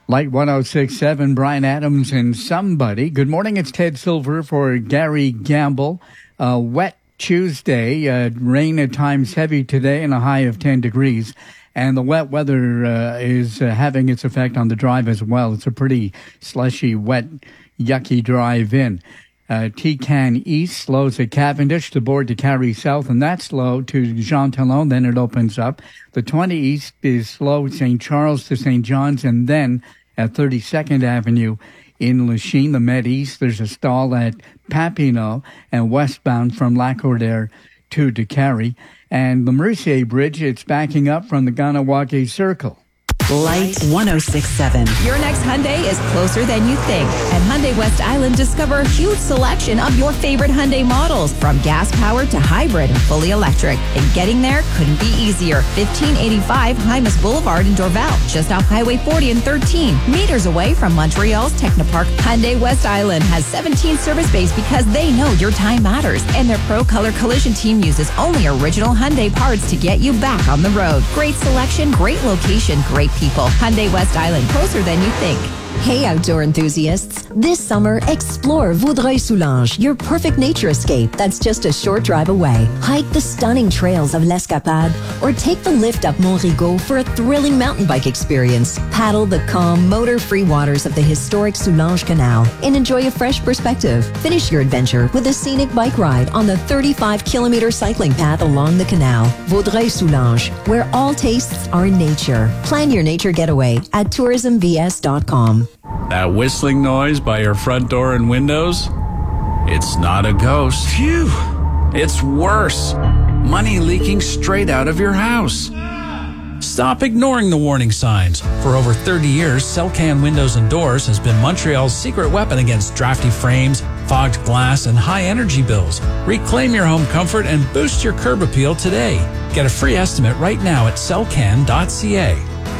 Light 106.7, Brian Adams and Somebody. Good morning, it's Ted Silver for Gary Gamble. Wet Tuesday, rain at times heavy today and a high of 10 degrees. And the wet weather is having its effect on the drive as well. It's a pretty slushy, wet, yucky drive in. T-Can East slows at Cavendish, the board to Carrie South, and that's slow to Jean Talon. Then it opens up. The 20 East is slow St. Charles to St. John's, and then at 32nd Avenue in Lachine, the Med East, there's a stall at Papineau and westbound from Lacordaire to DeCarry. And the Mercier Bridge, it's backing up from the Ganawake Circle. Light 106.7. Your next Hyundai is closer than you think. At Hyundai West Island, discover a huge selection of your favorite Hyundai models, from gas-powered to hybrid and fully electric. And getting there couldn't be easier. 1585 Hymas Boulevard in Dorval, just off Highway 40 and 13, meters away from Montreal's Technopark. Hyundai West Island has 17 service bays because they know your time matters. And their Pro Color Collision team uses only original Hyundai parts to get you back on the road. Great selection, great location, great people. Hyundai West Island, closer than you think. Hey, outdoor enthusiasts. This summer, explore Vaudreuil-Soulanges, your perfect nature escape that's just a short drive away. Hike the stunning trails of l'Escapade or take the lift up Mont Rigaud for a thrilling mountain bike experience. Paddle the calm, motor-free waters of the historic Soulanges Canal and enjoy a fresh perspective. Finish your adventure with a scenic bike ride on the 35-kilometer cycling path along the canal. Vaudreuil-Soulanges, where all tastes are in nature. Plan your nature getaway at tourismvs.com. That whistling noise by your front door and windows? It's not a ghost. Phew! It's worse. Money leaking straight out of your house. Stop ignoring the warning signs. For over 30 years, Celcan Windows and Doors has been Montreal's secret weapon against drafty frames, fogged glass, and high energy bills. Reclaim your home comfort and boost your curb appeal today. Get a free estimate right now at celcan.ca.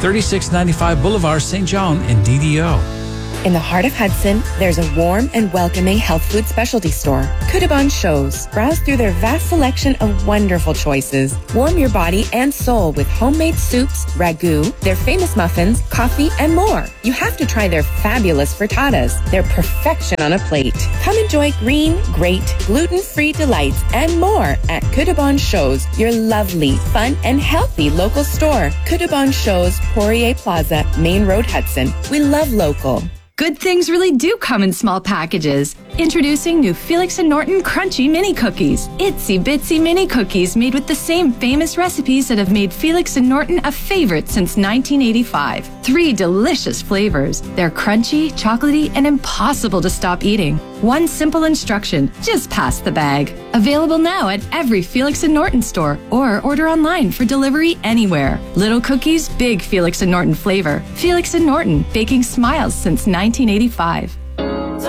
3695 Boulevard St. John in DDO. In the heart of Hudson, there's a warm and welcoming health food specialty store, Kudabon Shows. Browse through their vast selection of wonderful choices. Warm your body and soul with homemade soups, ragu, their famous muffins, coffee, and more. You have to try their fabulous frittatas. They're perfection on a plate. Come enjoy green, great, gluten-free delights and more at Kudabon Shows, your lovely, fun, and healthy local store. Kudabon Shows, Poirier Plaza, Main Road, Hudson. We love local. Good things really do come in small packages. Introducing new Felix and Norton Crunchy Mini Cookies. Itsy bitsy mini cookies made with the same famous recipes that have made Felix and Norton a favorite since 1985. 3 delicious flavors. They're crunchy, chocolatey, and impossible to stop eating. One simple instruction, just pass the bag. Available now at every Felix and Norton store or order online for delivery anywhere. Little cookies, big Felix and Norton flavor. Felix and Norton, baking smiles since 1985.